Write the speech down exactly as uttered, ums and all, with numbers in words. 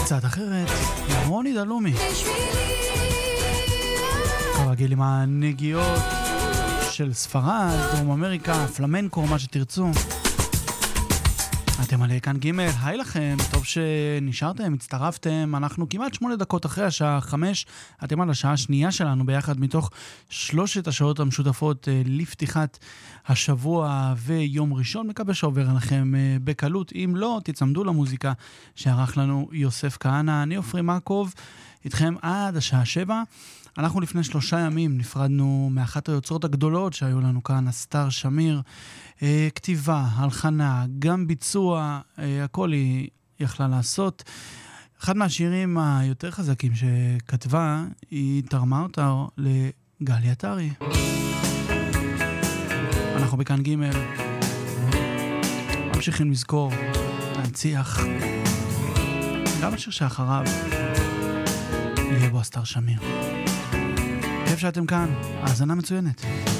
קצת אחרת, רוני דלומי. כרגיל עם הנגיעות של ספרד, דרום אמריקה, פלמנקו, מה שתרצו. אתם עלי כאן ג', היי לכם, טוב שנשארתם, הצטרפתם, אנחנו כמעט שמונה דקות אחרי השעה חמש, אתם על השעה השנייה שלנו ביחד מתוך שלושת השעות המשותפות לפתיחת השבוע ויום ראשון, מקווה שעובר עליכם בקלות, אם לא, תצמדו למוזיקה שערך לנו יוסף כהנא, אני אופרי מקוב, איתכם עד השעה שבע, אנחנו לפני שלושה ימים נפרדנו מאחת היוצרות הגדולות שהיו לנו כאן, אסתר שמיר, כתיבה, הלחנה, גם ביצוע, הכל היא יכלה לעשות. אחד מהשירים היותר חזקים שכתבה, היא תרמה אותה לגלי עטרי. אנחנו בכאן ג' ממשיכים לזכור, להנציח, גם השיר שאחריו יהיה בו אסתר שמיר. כיף שאתם כאן, האזנה מצוינת.